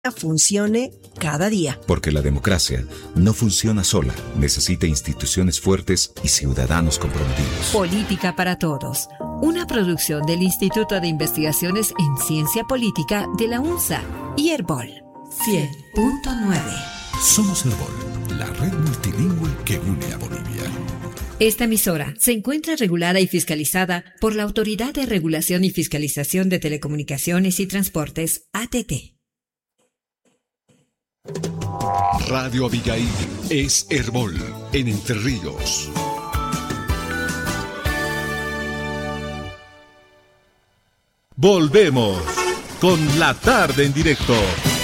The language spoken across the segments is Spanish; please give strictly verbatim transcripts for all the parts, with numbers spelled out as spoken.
funcione cada día. Porque la democracia no funciona sola, necesita instituciones fuertes y ciudadanos comprometidos. Política para Todos, una producción del Instituto de Investigaciones en Ciencia Política de la UNSA y Herbol cien punto nueve. Somos Herbol, la red multilingüe que une a Bolivia. Esta emisora se encuentra regulada y fiscalizada por la Autoridad de Regulación y Fiscalización de Telecomunicaciones y Transportes, A T T. Radio Abigail es Herbol en Entre Ríos. Volvemos con La Tarde en Directo.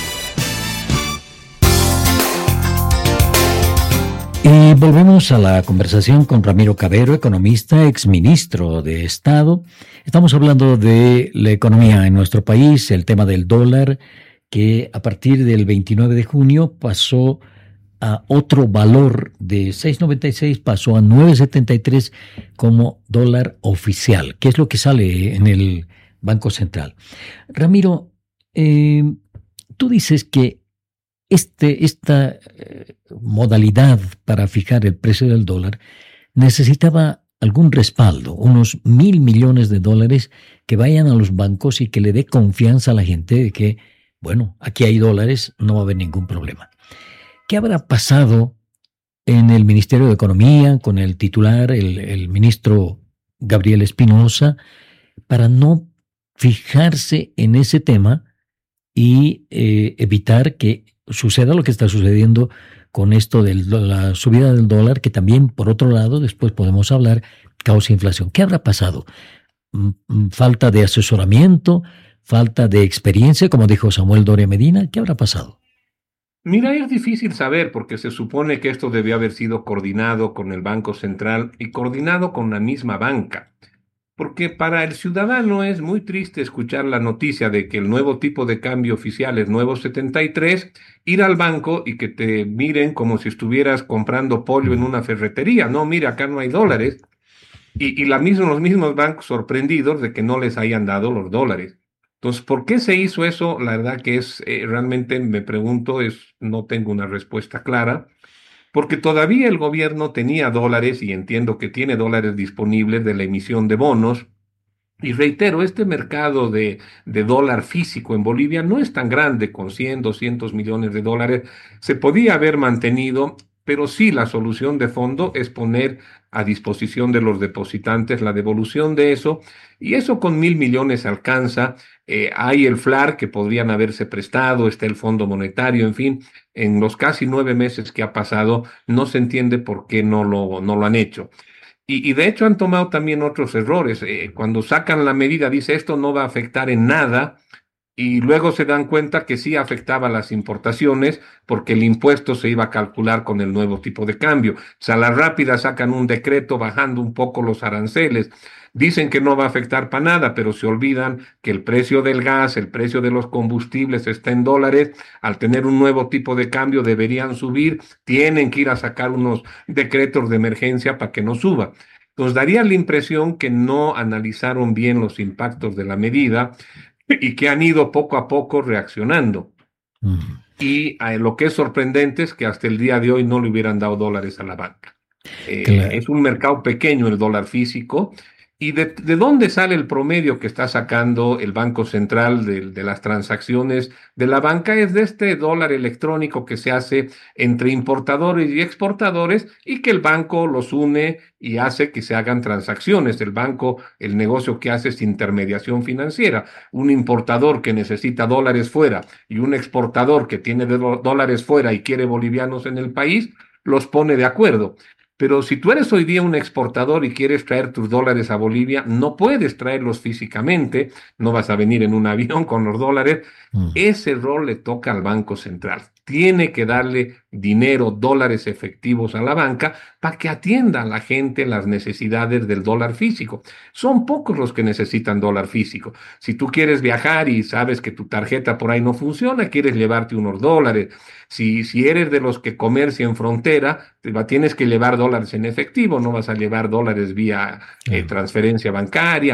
Y volvemos a la conversación con Ramiro Cavero, economista, exministro de Estado. Estamos hablando de la economía en nuestro país, el tema del dólar, que a partir del veintinueve de junio pasó a otro valor de seis noventa y seis, pasó a nueve setenta y tres como dólar oficial, que es lo que sale en el Banco Central. Ramiro, eh, tú dices que este, esta eh, modalidad para fijar el precio del dólar necesitaba algún respaldo, unos mil millones de dólares que vayan a los bancos y que le dé confianza a la gente de que bueno, aquí hay dólares, no va a haber ningún problema. ¿Qué habrá pasado en el Ministerio de Economía con el titular, el, el ministro Gabriel Espinosa, para no fijarse en ese tema y eh, evitar que suceda lo que está sucediendo con esto de la subida del dólar, que también, por otro lado, después podemos hablar, causa inflación? ¿Qué habrá pasado? ¿Falta de asesoramiento? ¿Falta de experiencia, como dijo Samuel Doria Medina? ¿Qué habrá pasado? Mira, es difícil saber porque se supone que esto debió haber sido coordinado con el Banco Central y coordinado con la misma banca. Porque para el ciudadano es muy triste escuchar la noticia de que el nuevo tipo de cambio oficial es nuevo setenta y tres, ir al banco y que te miren como si estuvieras comprando pollo en una ferretería. No, mira, acá no hay dólares. Y, y la misma, los mismos bancos sorprendidos de que no les hayan dado los dólares. Entonces, ¿por qué se hizo eso? La verdad que es, eh, realmente me pregunto, es, no tengo una respuesta clara, porque todavía el gobierno tenía dólares, y entiendo que tiene dólares disponibles de la emisión de bonos, y reitero, este mercado de, de dólar físico en Bolivia no es tan grande, con cien, doscientos millones de dólares, se podía haber mantenido, pero sí la solución de fondo es poner a disposición de los depositantes la devolución de eso, y eso con mil millones alcanza. Eh, hay el F L A R que podrían haberse prestado, está el Fondo Monetario, en fin, en los casi nueve meses que ha pasado no se entiende por qué no lo, no lo han hecho. Y, y de hecho han tomado también otros errores. Eh, cuando sacan la medida dice esto no va a afectar en nada, y luego se dan cuenta que sí afectaba las importaciones porque el impuesto se iba a calcular con el nuevo tipo de cambio. O sea, a la rápida sacan un decreto bajando un poco los aranceles. Dicen que no va a afectar para nada, pero se olvidan que el precio del gas, el precio de los combustibles está en dólares. Al tener un nuevo tipo de cambio deberían subir. Tienen que ir a sacar unos decretos de emergencia para que no suba. Nos daría la impresión que no analizaron bien los impactos de la medida y que han ido poco a poco reaccionando. Uh-huh. Y eh, lo que es sorprendente es que hasta el día de hoy no le hubieran dado dólares a la banca. Eh, claro. Es un mercado pequeño el dólar físico. ¿Y de, de dónde sale el promedio que está sacando el Banco Central de, de las transacciones de la banca? Es de este dólar electrónico que se hace entre importadores y exportadores y que el banco los une y hace que se hagan transacciones. El banco, el negocio que hace es intermediación financiera. Un importador que necesita dólares fuera y un exportador que tiene dólares fuera y quiere bolivianos en el país, los pone de acuerdo. Pero si tú eres hoy día un exportador y quieres traer tus dólares a Bolivia, no puedes traerlos físicamente, no vas a venir en un avión con los dólares. Mm. Ese rol le toca al Banco Central. Tiene que darle dinero, dólares efectivos a la banca para que atienda a la gente las necesidades del dólar físico. Son pocos los que necesitan dólar físico. Si tú quieres viajar y sabes que tu tarjeta por ahí no funciona, quieres llevarte unos dólares. Si, si eres de los que comercia en frontera, te va, tienes que llevar dólares en efectivo, no vas a llevar dólares vía eh, transferencia bancaria.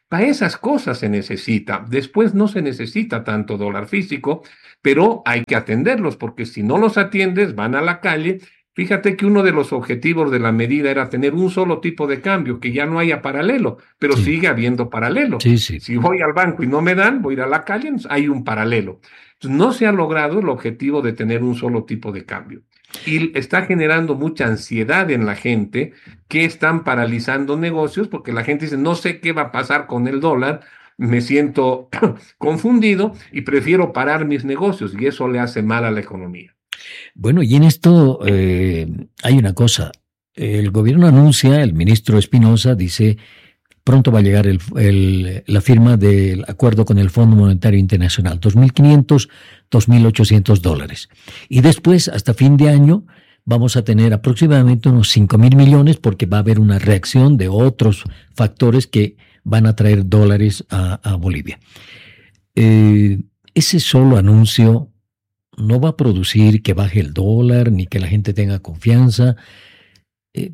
Para esas cosas se necesita. Después no se necesita tanto dólar físico, pero hay que atenderlos, porque si no los atiendes, van a la calle. Fíjate que uno de los objetivos de la medida era tener un solo tipo de cambio, que ya no haya paralelo, pero Sí. sigue habiendo paralelo. Sí, sí. Si voy al banco y no me dan, voy a ir a la calle, hay un paralelo. Entonces, no se ha logrado el objetivo de tener un solo tipo de cambio. Y está generando mucha ansiedad en la gente, que están paralizando negocios, porque la gente dice, no sé qué va a pasar con el dólar, me siento confundido y prefiero parar mis negocios, y eso le hace mal a la economía. Bueno, y en esto eh, hay una cosa. El gobierno anuncia, el ministro Espinosa dice, pronto va a llegar el, el, la firma del acuerdo con el Fondo Monetario Internacional, dos mil quinientos, dos mil ochocientos dólares. Y después, hasta fin de año, vamos a tener aproximadamente unos cinco mil millones, porque va a haber una reacción de otros factores que van a traer dólares a, a Bolivia. Eh, ese solo anuncio no va a producir que baje el dólar ni que la gente tenga confianza. Eh,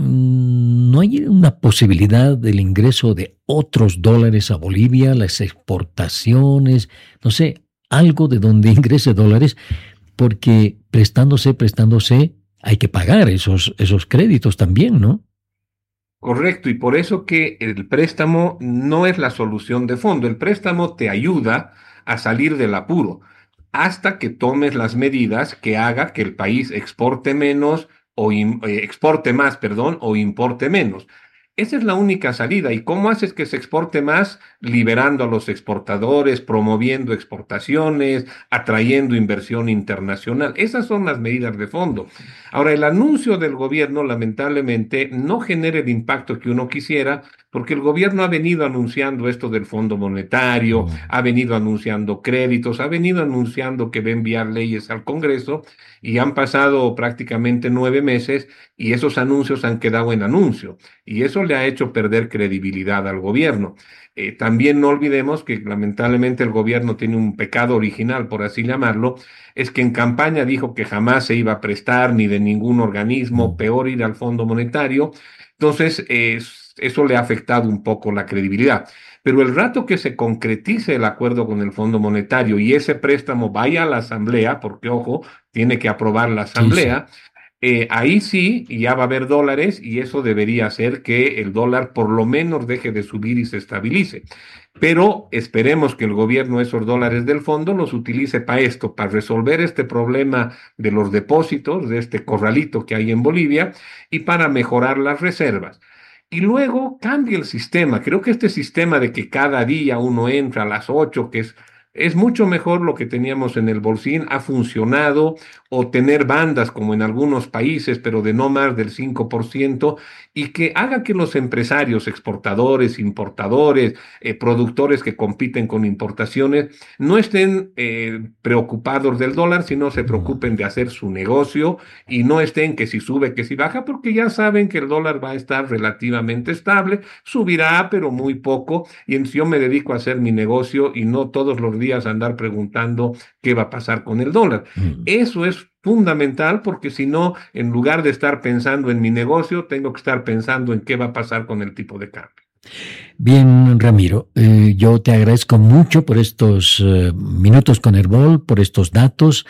no hay una posibilidad del ingreso de otros dólares a Bolivia, las exportaciones, no sé, algo de donde ingrese dólares, porque prestándose, prestándose, hay que pagar esos, esos créditos también, ¿no? Correcto, y por eso que el préstamo no es la solución de fondo. El préstamo te ayuda a salir del apuro, hasta que tomes las medidas que haga que el país exporte menos o in, eh, exporte más, perdón, o importe menos. Esa es la única salida. ¿Y cómo haces que se exporte más? Liberando a los exportadores, promoviendo exportaciones, atrayendo inversión internacional. Esas son las medidas de fondo. Ahora, el anuncio del gobierno, lamentablemente, no genera el impacto que uno quisiera, porque el gobierno ha venido anunciando esto del Fondo Monetario, oh. ha venido anunciando créditos, ha venido anunciando que va a enviar leyes al Congreso, y han pasado prácticamente nueve meses y esos anuncios han quedado en anuncio, y eso le ha hecho perder credibilidad al gobierno. Eh, también no olvidemos que lamentablemente el gobierno tiene un pecado original, por así llamarlo, es que en campaña dijo que jamás se iba a prestar ni de ningún organismo, peor ir al Fondo Monetario. Entonces, eh, eso le ha afectado un poco la credibilidad. Pero el rato que se concretice el acuerdo con el Fondo Monetario y ese préstamo vaya a la Asamblea, porque ojo, tiene que aprobar la Asamblea, sí, sí. Eh, ahí sí, ya va a haber dólares, y eso debería hacer que el dólar por lo menos deje de subir y se estabilice. Pero esperemos que el gobierno esos dólares del fondo los utilice para esto, para resolver este problema de los depósitos, de este corralito que hay en Bolivia, y para mejorar las reservas. Y luego cambie el sistema. Creo que este sistema de que cada día uno entra a las ocho, que es, es mucho mejor lo que teníamos en el Bolsín, ha funcionado, o tener bandas como en algunos países, pero de no más del cinco por ciento, y que haga que los empresarios, exportadores, importadores, eh, productores que compiten con importaciones, no estén eh, preocupados del dólar, sino se preocupen de hacer su negocio, y no estén que si sube, que si baja, porque ya saben que el dólar va a estar relativamente estable, subirá, pero muy poco, y en si yo me dedico a hacer mi negocio y no todos los días andar preguntando qué va a pasar con el dólar. Mm. Eso es fundamental, porque si no, en lugar de estar pensando en mi negocio, tengo que estar pensando en qué va a pasar con el tipo de cambio. Bien, Ramiro, eh, yo te agradezco mucho por estos eh, minutos con Herbol, por estos datos,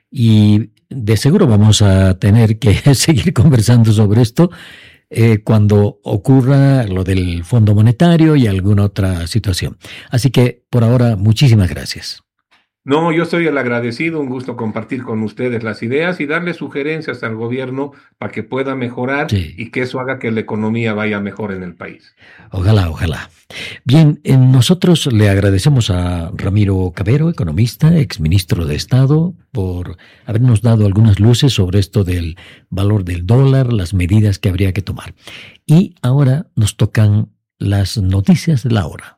y de seguro vamos a tener que seguir conversando sobre esto eh, cuando ocurra lo del Fondo Monetario y alguna otra situación. Así que por ahora, muchísimas gracias. No, yo soy el agradecido, un gusto compartir con ustedes las ideas y darle sugerencias al gobierno para que pueda mejorar, sí, y que eso haga que la economía vaya mejor en el país. Ojalá, ojalá. Bien, eh, nosotros le agradecemos a Ramiro Cavero, economista, exministro de Estado, por habernos dado algunas luces sobre esto del valor del dólar, las medidas que habría que tomar. Y ahora nos tocan las noticias de la hora.